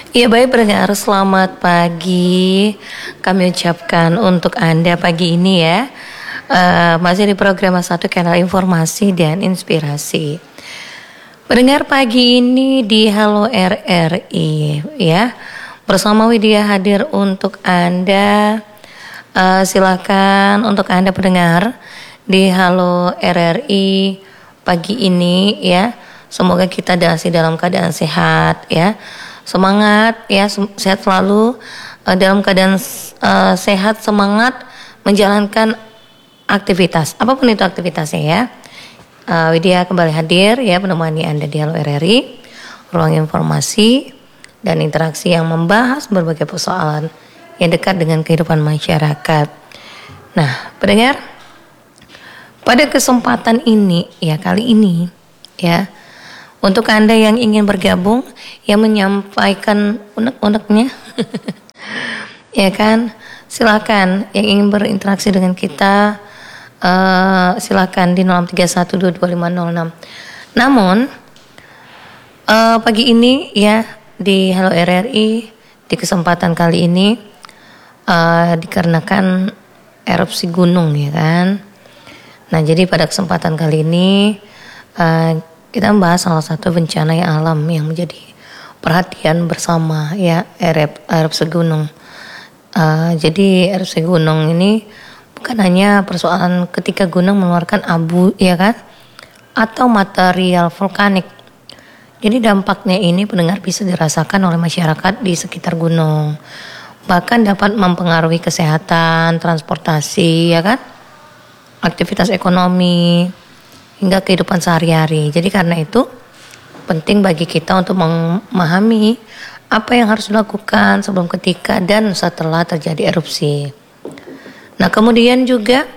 Iya baik pendengar, selamat pagi. Kami ucapkan untuk Anda pagi ini ya. Masih di program satu kanal informasi dan inspirasi. Pendengar pagi ini di Halo RRI ya. Bersama Widya hadir untuk Anda. Silakan untuk Anda pendengar di Halo RRI pagi ini ya. Semoga kita masih dalam keadaan sehat ya. Semangat ya, sehat selalu, dalam keadaan sehat, semangat menjalankan aktivitas apapun itu aktivitasnya ya. Widya kembali hadir ya menemani Anda di Halo RRI, ruang informasi dan interaksi yang membahas berbagai persoalan yang dekat dengan kehidupan masyarakat. Nah, pendengar, pada kesempatan ini ya, kali ini ya, untuk Anda yang ingin bergabung, yang menyampaikan unek-uneknya, ya kan, silakan. Yang ingin berinteraksi dengan kita, silakan di 0631225506. Namun, pagi ini ya di Halo RRI, di kesempatan kali ini, dikarenakan erupsi gunung ya kan. Nah, jadi pada kesempatan kali ini, kita membahas salah satu bencana yang alam yang menjadi perhatian bersama ya, erupsi gunung. Jadi erupsi gunung ini bukan hanya persoalan ketika gunung mengeluarkan abu ya kan, atau material vulkanik. Jadi dampaknya ini pendengar bisa dirasakan oleh masyarakat di sekitar gunung. Bahkan dapat mempengaruhi kesehatan, transportasi ya kan, aktivitas ekonomi, hingga kehidupan sehari-hari. Jadi karena itu penting bagi kita untuk memahami apa yang harus dilakukan sebelum, ketika, dan setelah terjadi erupsi. Nah kemudian juga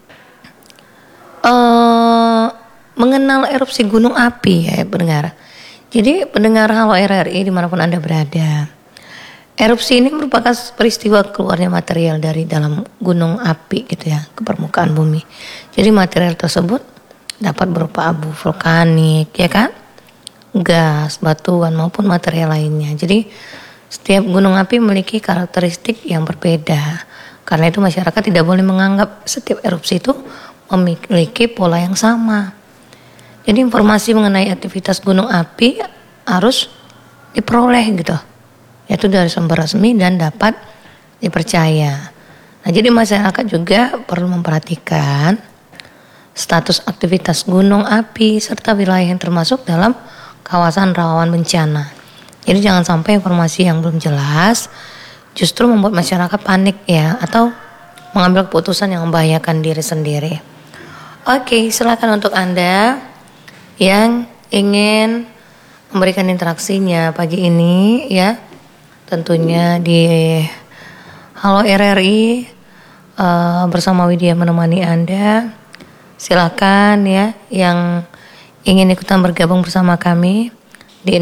mengenal erupsi gunung api ya pendengar. Jadi pendengar Halo RRI dimanapun Anda berada, erupsi ini merupakan peristiwa keluarnya material dari dalam gunung api gitu ya, ke permukaan bumi. Jadi material tersebut dapat berupa abu vulkanik ya kan, gas, batuan maupun material lainnya. Jadi setiap gunung api memiliki karakteristik yang berbeda. Karena itu masyarakat tidak boleh menganggap setiap erupsi itu memiliki pola yang sama. Jadi informasi mengenai aktivitas gunung api harus diperoleh gitu, yaitu dari sumber resmi dan dapat dipercaya. Nah jadi masyarakat juga perlu memperhatikan status aktivitas gunung api serta wilayah yang termasuk dalam kawasan rawan bencana. Jadi jangan sampai informasi yang belum jelas justru membuat masyarakat panik ya, atau mengambil keputusan yang membahayakan diri sendiri. Oke, silakan untuk Anda yang ingin memberikan interaksinya pagi ini ya, tentunya di Halo RRI bersama Widya menemani Anda. Silakan ya yang ingin ikutan bergabung bersama kami di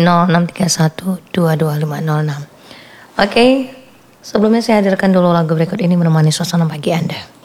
0631225506. Oke, sebelumnya saya hadirkan dulu lagu berikut ini menemani suasana pagi Anda.